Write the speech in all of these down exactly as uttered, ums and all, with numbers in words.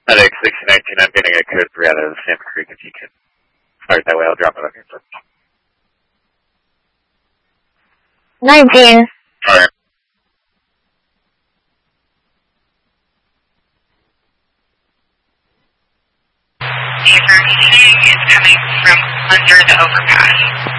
Medic sixty nineteen, I'm getting a code three out of Salmon Creek. If you can start that way, I'll drop it on your phone. nineteen. Alright. The emergency is coming from under the overpass.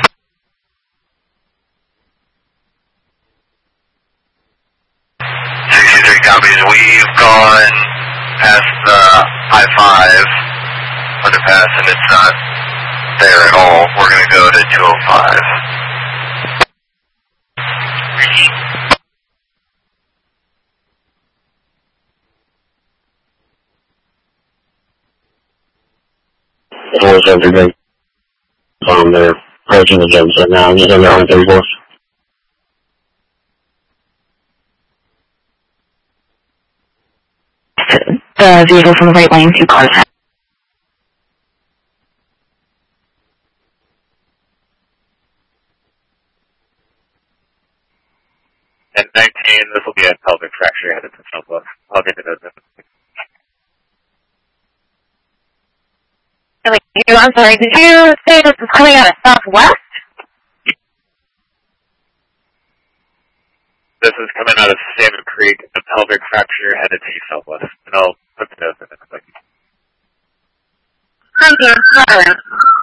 sixty-three copies. We've gone past the I five underpass and it's not there at all. We're going to go to two oh five. Ready? Doors everything. Um, they're approaching the jump site now. He's on their own thirty-four. The vehicle from the right lane, two cars. And nineteen, this will be a pelvic fracture headed to southwest. I'll get to those. I'm sorry, did you say this is coming out of southwest? This is coming out of Salmon Creek, a pelvic fracture headed to southwest. And I'll put the notes in it. Hi, Dan.